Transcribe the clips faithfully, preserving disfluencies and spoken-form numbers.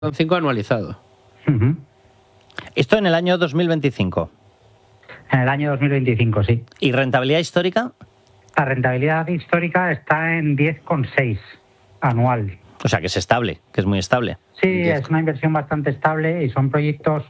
Son cinco anualizado. Uh-huh. Esto en el año dos mil veinticinco. En el año dos mil veinticinco, sí. ¿Y rentabilidad histórica? La rentabilidad histórica está en diez coma seis anual. O sea, que es estable, que es muy estable. Sí, es una inversión bastante estable y son proyectos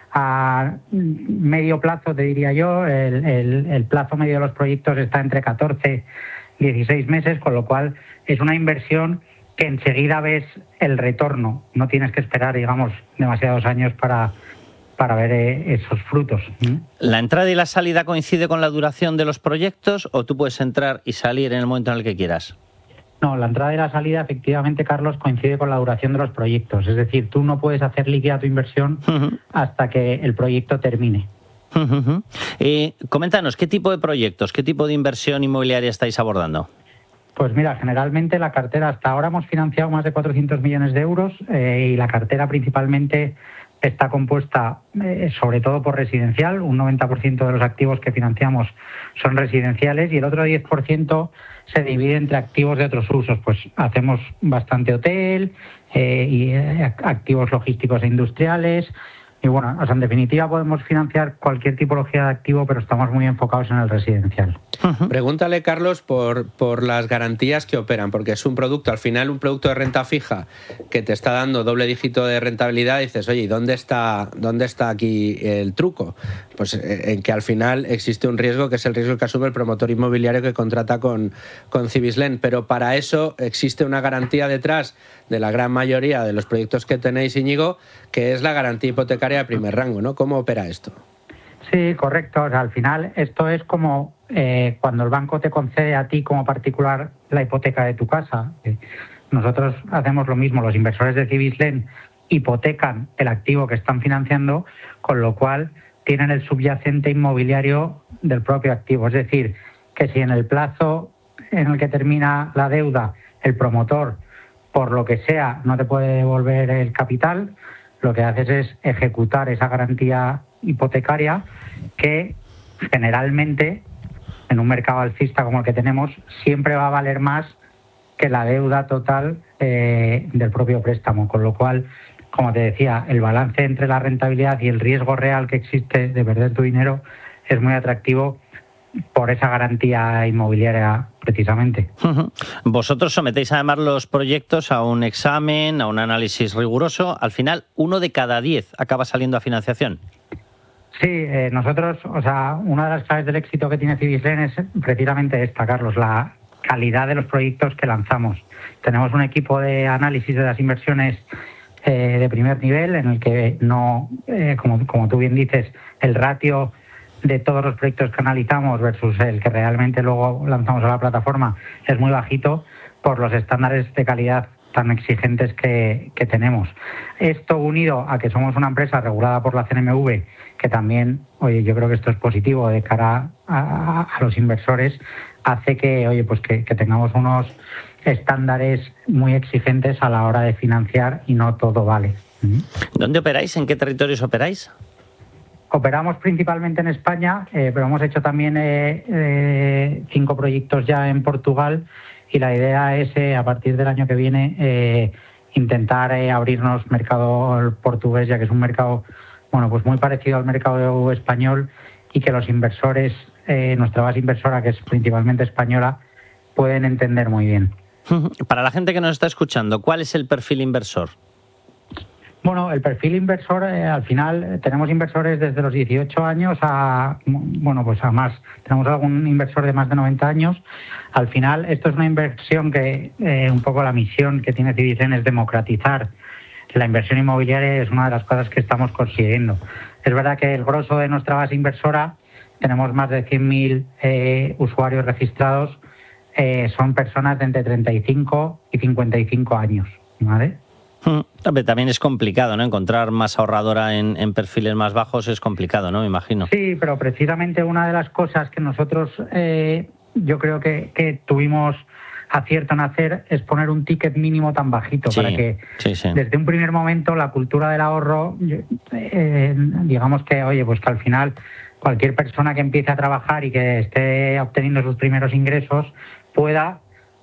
a medio plazo, te diría yo. El, el, el plazo medio de los proyectos está entre catorce y dieciséis meses, con lo cual es una inversión que enseguida ves el retorno. No tienes que esperar, digamos, demasiados años para, para ver esos frutos. ¿La entrada y la salida coincide con la duración de los proyectos o tú puedes entrar y salir en el momento en el que quieras? No, la entrada y la salida, efectivamente, Carlos, coincide con la duración de los proyectos. Es decir, tú no puedes hacer líquida tu inversión uh-huh. hasta que el proyecto termine. Uh-huh. Eh, coméntanos, ¿qué tipo de proyectos, qué tipo de inversión inmobiliaria estáis abordando? Pues mira, generalmente la cartera, hasta ahora hemos financiado más de cuatrocientos millones de euros eh, y la cartera principalmente está compuesta eh, sobre todo por residencial. Un noventa por ciento de los activos que financiamos son residenciales y el otro diez por ciento se divide entre activos de otros usos. Pues hacemos bastante hotel eh, y eh, activos logísticos e industriales. Y bueno, o sea, en definitiva podemos financiar cualquier tipología de activo, pero estamos muy enfocados en el residencial. Uh-huh. Pregúntale, Carlos, por, por las garantías que operan, porque es un producto, al final un producto de renta fija que te está dando doble dígito de rentabilidad, y dices, oye, ¿y dónde está, dónde está aquí el truco? Pues en que al final existe un riesgo, que es el riesgo que asume el promotor inmobiliario que contrata con, con Cibislen, pero para eso existe una garantía detrás de la gran mayoría de los proyectos que tenéis, Íñigo, que es la garantía hipotecaria de primer rango, ¿no? ¿Cómo opera esto? Sí, correcto. O sea, al final esto es como eh, cuando el banco te concede a ti como particular la hipoteca de tu casa. Nosotros hacemos lo mismo. Los inversores de Cibislen hipotecan el activo que están financiando, con lo cual tienen el subyacente inmobiliario del propio activo. Es decir, que si en el plazo en el que termina la deuda el promotor, por lo que sea, no te puede devolver el capital, lo que haces es ejecutar esa garantía hipotecaria que generalmente en un mercado alcista como el que tenemos siempre va a valer más que la deuda total eh, del propio préstamo, con lo cual, como te decía, el balance entre la rentabilidad y el riesgo real que existe de perder tu dinero es muy atractivo por esa garantía inmobiliaria precisamente. Uh-huh. Vosotros sometéis además los proyectos a un examen, a un análisis riguroso. Al final, uno de cada diez acaba saliendo a financiación. Sí, eh, nosotros, o sea, una de las claves del éxito que tiene Cibislen es precisamente esta, Carlos, la calidad de los proyectos que lanzamos. Tenemos un equipo de análisis de las inversiones eh, de primer nivel en el que no, eh, como, como tú bien dices, el ratio de todos los proyectos que analizamos versus el que realmente luego lanzamos a la plataforma es muy bajito por los estándares de calidad tan exigentes que, que tenemos. Esto unido a que somos una empresa regulada por la C N M V, que también, oye, yo creo que esto es positivo de cara a, a, a los inversores, hace que, oye, pues que, que tengamos unos estándares muy exigentes a la hora de financiar y no todo vale. ¿Dónde operáis? ¿En qué territorios operáis? Operamos principalmente en España, eh, pero hemos hecho también eh, eh, cinco proyectos ya en Portugal y la idea es, eh, a partir del año que viene, eh, intentar eh, abrirnos mercado portugués, ya que es un mercado, bueno, pues muy parecido al mercado español y que los inversores, eh, nuestra base inversora, que es principalmente española, pueden entender muy bien. Para la gente que nos está escuchando, ¿cuál es el perfil inversor? Bueno, el perfil inversor, eh, al final, eh, tenemos inversores desde los dieciocho años a, bueno, pues a más. Tenemos algún inversor de más de noventa años. Al final, esto es una inversión que, eh, un poco la misión que tiene Cibislen es democratizar la inversión inmobiliaria, es una de las cosas que estamos consiguiendo. Es verdad que el grosso de nuestra base inversora, tenemos más de cien mil eh, usuarios registrados, eh, son personas de entre treinta y cinco y cincuenta y cinco años, ¿vale? También es complicado, ¿no? Encontrar más ahorradora en, en perfiles más bajos es complicado, ¿no? Me imagino. Sí, pero precisamente una de las cosas que nosotros eh, yo creo que, que tuvimos acierto en hacer es poner un ticket mínimo tan bajito, sí, para que sí, sí. desde un primer momento la cultura del ahorro, eh, digamos que, oye, pues que al final cualquier persona que empiece a trabajar y que esté obteniendo sus primeros ingresos pueda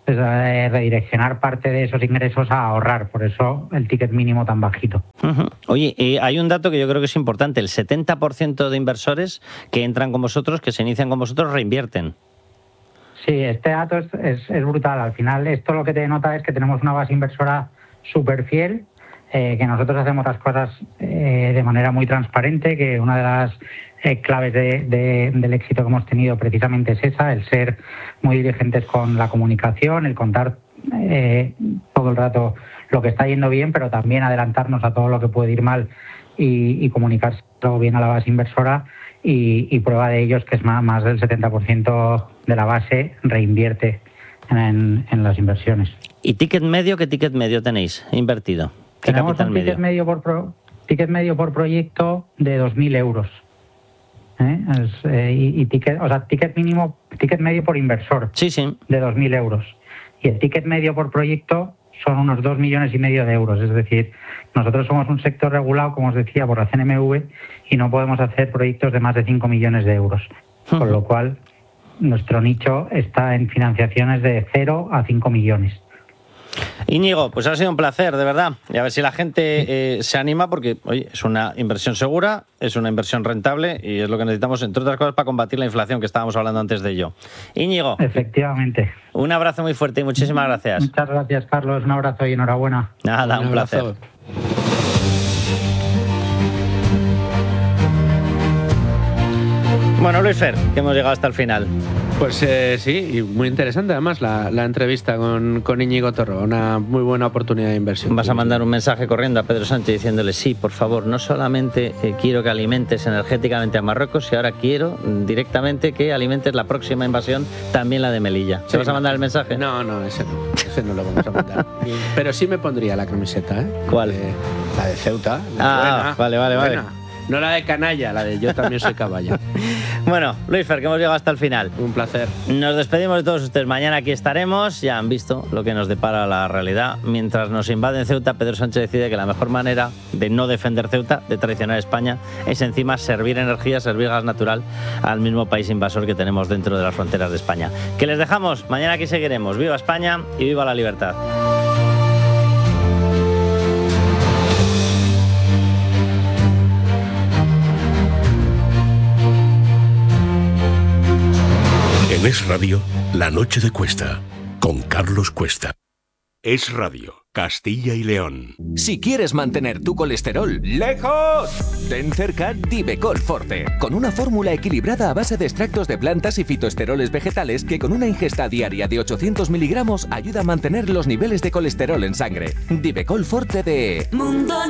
es eh, redireccionar parte de esos ingresos a ahorrar, por eso el ticket mínimo tan bajito. Uh-huh. Oye, eh, hay un dato que yo creo que es importante, el setenta por ciento de inversores que entran con vosotros, que se inician con vosotros, reinvierten. Sí, este dato es, es, es brutal. Al final esto lo que te denota es que tenemos una base inversora súper fiel, eh, que nosotros hacemos las cosas eh, de manera muy transparente, que una de las eh, claves de, de, del éxito que hemos tenido precisamente es esa, el ser muy diligentes con la comunicación, el contar eh, todo el rato lo que está yendo bien, pero también adelantarnos a todo lo que puede ir mal y, y comunicárselo bien a la base inversora. Y, y prueba de ello es que es más, más del setenta por ciento de la base reinvierte en, en las inversiones. ¿Y ticket medio? ¿Qué ticket medio tenéis invertido? ¿Qué Tenemos capital un ticket medio, medio por pro, ticket medio por proyecto de dos mil euros. ¿Eh? Es, eh, y, y ticket, o sea, ticket mínimo, ticket medio por inversor. Sí, sí. De dos mil euros. Y el ticket medio por proyecto son unos dos millones y medio de euros. Es decir, nosotros somos un sector regulado, como os decía, por la C N M V y no podemos hacer proyectos de más de cinco millones de euros. Uh-huh. Con lo cual, nuestro nicho está en financiaciones de cero a cinco millones. Íñigo, pues ha sido un placer, de verdad. Y a ver si la gente eh, se anima porque, oye, es una inversión segura, es una inversión rentable y es lo que necesitamos, entre otras cosas, para combatir la inflación que estábamos hablando antes de ello. Íñigo. Efectivamente. Un abrazo muy fuerte y muchísimas gracias. Muchas gracias, Carlos. Un abrazo y enhorabuena. Nada, un, un placer. Bueno, Luis Fer, que hemos llegado hasta el final. Pues eh, sí, y muy interesante además la, la entrevista con, con Íñigo Torro, una muy buena oportunidad de inversión. Vas a mandar un mensaje corriendo a Pedro Sánchez diciéndole, sí, por favor, no solamente eh, quiero que alimentes energéticamente a Marruecos, y ahora quiero directamente que alimentes la próxima invasión, también la de Melilla. ¿Se sí, vas a mandar el mensaje? No, no, ese no, ese no lo vamos a mandar. Pero sí me pondría la camiseta, ¿eh? ¿Cuál? Eh, la de Ceuta. La ah, buena, vale, vale, buena. vale. No la de canalla, la de yo también soy caballa. Bueno, Luis Fer, que hemos llegado hasta el final. Un placer. Nos despedimos de todos ustedes. Mañana aquí estaremos. Ya han visto lo que nos depara la realidad. Mientras nos invaden Ceuta, Pedro Sánchez decide que la mejor manera de no defender Ceuta, de traicionar España, es encima servir energía, servir gas natural al mismo país invasor que tenemos dentro de las fronteras de España. Que les dejamos. Mañana aquí seguiremos. ¡Viva España y viva la libertad! En Es Radio, La Noche de Cuesta, con Carlos Cuesta. Es Radio, Castilla y León. Si quieres mantener tu colesterol lejos, ten cerca Divecol Forte, con una fórmula equilibrada a base de extractos de plantas y fitoesteroles vegetales que con una ingesta diaria de ochocientos miligramos ayuda a mantener los niveles de colesterol en sangre. Divecol Forte de Mundo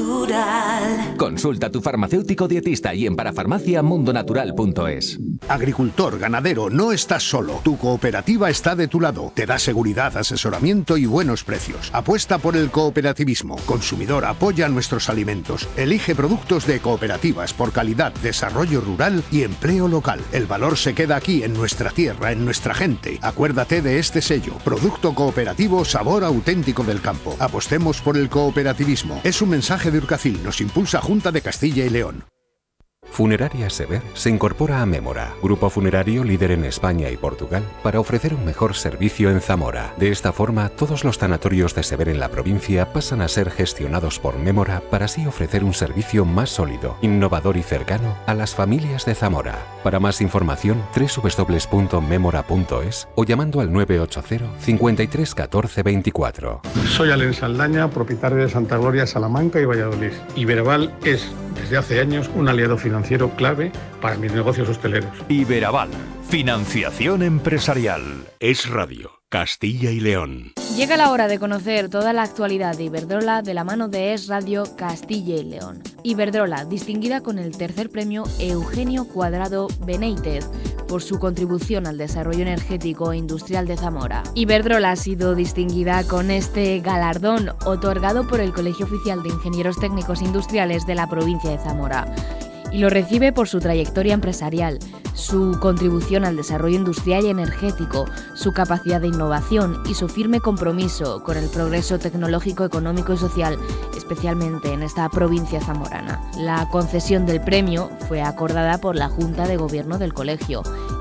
Natural. Consulta a tu farmacéutico dietista y en parafarmacia mundonatural punto es. Agricultor, ganadero, no estás solo. Tu cooperativa está de tu lado. Te da seguridad, asesoramiento y buenos precios. Apuesta por el cooperativismo. Consumidor, apoya nuestros alimentos. Elige productos de cooperativas por calidad, desarrollo rural y empleo local. El valor se queda aquí, en nuestra tierra, en nuestra gente. Acuérdate de este sello. Producto cooperativo, sabor auténtico del campo. Apostemos por el cooperativismo. Es un mensaje de Urcacil. Nos impulsa Junta de Castilla y León. Funeraria Sever se incorpora a Mémora, grupo funerario líder en España y Portugal, para ofrecer un mejor servicio en Zamora. De esta forma, todos los tanatorios de Sever en la provincia pasan a ser gestionados por Mémora para así ofrecer un servicio más sólido, innovador y cercano a las familias de Zamora. Para más información, doble u doble u doble u punto memora punto es o llamando al nueve ocho cero, cincuenta y tres, catorce, veinticuatro. Soy Alén Saldaña, propietario de Santa Gloria, Salamanca y Valladolid. Iberaval es, desde hace años, un aliado financiero clave para mis negocios hosteleros. Iberaval, financiación empresarial. Es Radio, Castilla y León. Llega la hora de conocer toda la actualidad de Iberdrola de la mano de Es Radio Castilla y León. Iberdrola, distinguida con el tercer premio Eugenio Cuadrado Benítez por su contribución al desarrollo energético e industrial de Zamora. Iberdrola ha sido distinguida con este galardón otorgado por el Colegio Oficial de Ingenieros Técnicos Industriales de la provincia de Zamora. Y lo recibe por su trayectoria empresarial, su contribución al desarrollo industrial y energético, su capacidad de innovación y su firme compromiso con el progreso tecnológico, económico y social, especialmente en esta provincia zamorana. La concesión del premio fue acordada por la Junta de Gobierno del Colegio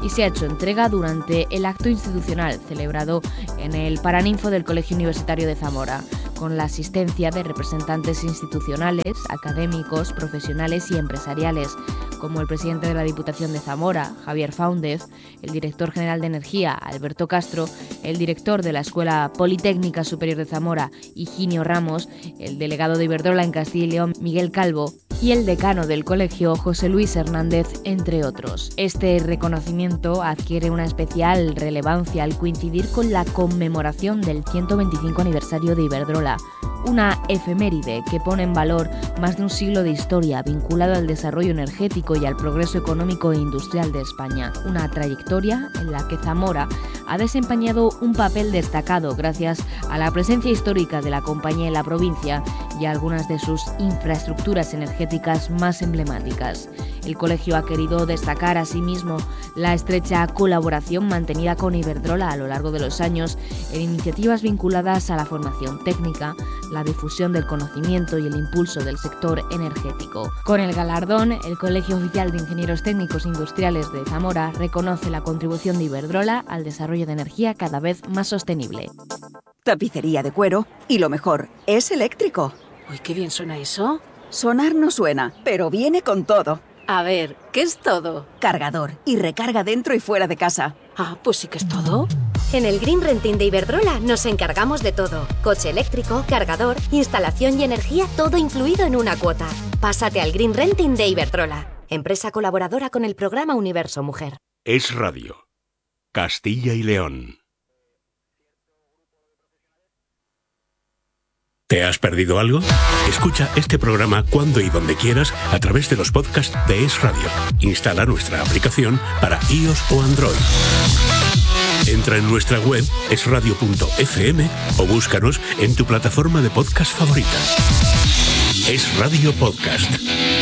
y se ha hecho entrega durante el acto institucional celebrado en el Paraninfo del Colegio Universitario de Zamora, con la asistencia de representantes institucionales, académicos, profesionales y empresariales, como el presidente de la Diputación de Zamora, Javier Fáundez, el director general de Energía, Alberto Castro, el director de la Escuela Politécnica Superior de Zamora, Higinio Ramos, el delegado de Iberdrola en Castilla y León, Miguel Calvo, y el decano del colegio, José Luis Hernández, entre otros. Este reconocimiento adquiere una especial relevancia al coincidir con la conmemoración del ciento veinticinco aniversario de Iberdrola, una efeméride que pone en valor más de un siglo de historia vinculado al desarrollo energético y al progreso económico e industrial de España. Una trayectoria en la que Zamora ha desempeñado un papel destacado gracias a la presencia histórica de la compañía en la provincia y a algunas de sus infraestructuras energéticas más emblemáticas. El colegio ha querido destacar asimismo la estrecha colaboración mantenida con Iberdrola a lo largo de los años en iniciativas vinculadas a la formación técnica, la difusión del conocimiento y el impulso del sector energético. Con el galardón, el Colegio Oficial de Ingenieros Técnicos Industriales de Zamora reconoce la contribución de Iberdrola al desarrollo de energía cada vez más sostenible. Tapicería de cuero y lo mejor, es eléctrico. Uy, qué bien suena eso. Sonar no suena, pero viene con todo. A ver, ¿qué es todo? Cargador y recarga dentro y fuera de casa. Ah, pues sí que es todo. En el Green Renting de Iberdrola nos encargamos de todo. Coche eléctrico, cargador, instalación y energía, todo incluido en una cuota. Pásate al Green Renting de Iberdrola, empresa colaboradora con el programa Universo Mujer. Es Radio. Castilla y León. ¿Te has perdido algo? Escucha este programa cuando y donde quieras a través de los podcasts de Es Radio. Instala nuestra aplicación para iOS o Android. Entra en nuestra web es radio punto efe eme o búscanos en tu plataforma de podcast favorita. Es Radio Podcast.